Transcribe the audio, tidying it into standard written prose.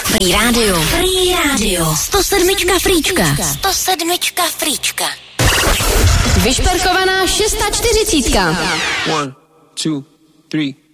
Free Radio. Free Radio. 107 Fríčka. 107 Fríčka. Vyšperkovaná 640. 1, 2, 3